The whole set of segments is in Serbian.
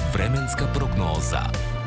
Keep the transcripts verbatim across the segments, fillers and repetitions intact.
Vremenska prognoza.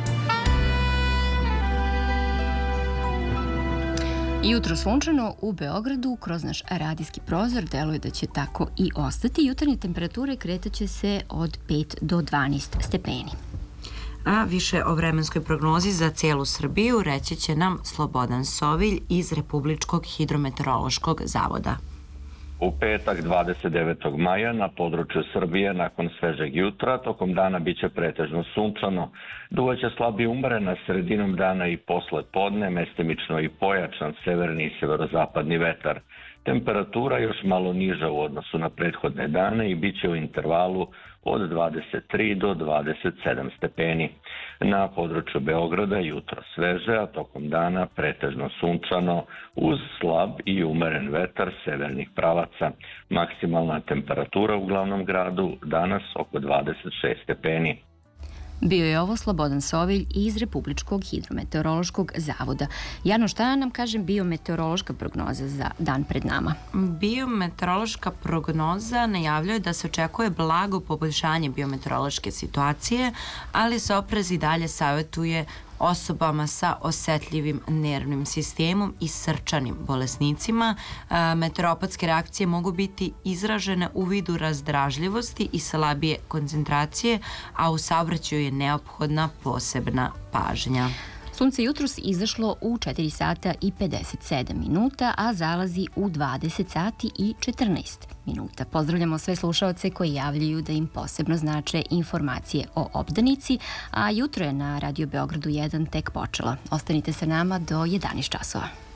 Jutro sunčano u Beogradu, kroz naš radijski prozor deluje da će tako i ostati. Jutarnje temperature kretaće se od pet do dvanaest stepeni. A više o vremenskoj prognozi za cijelu Srbiju reći će nam Slobodan Sovilj iz Republičkog hidrometeorološkog zavoda. U petak dvadeset devetog maja na području Srbije nakon svežeg jutra tokom dana biće pretežno sunčano. Duvaće slabije umerena sredinom dana i posle podne, mestimično i pojačan severni i severozapadni vetar. Temperatura još malo niža u odnosu na prethodne dane i bit će u intervalu od dvadeset tri do dvadeset sedam stepeni. Na području Beograda jutro sveže, a tokom dana pretežno sunčano uz slab i umeren vetar severnih pravaca. Maksimalna temperatura u glavnom gradu danas oko dvadeset šest stepeni. Bio je ovo Slobodan Sovilj iz Republičkog hidrometeorološkog zavoda. Jano, šta nam kaže biometeorološka prognoza za dan pred nama? Biometeorološka prognoza najavljuje da se očekuje blago poboljšanje biometeorološke situacije, ali se oprez i dalje savjetuje osobama sa osetljivim nervnim sistemom i srčanim bolesnicima. Meteoropatske reakcije mogu biti izražene u vidu razdražljivosti i slabije koncentracije, a u saobraćaju je neophodna posebna pažnja. Sunce jutros izašlo u četiri sata i pedeset sedam minuta, a zalazi u dvadeset sati i četrnaest minuta. Pozdravljamo sve slušaoce koji javljaju da im posebno znače informacije o obdanici, a jutro je na Radio Beogradu jedan tek počelo. Ostanite sa nama do jedanaest časova.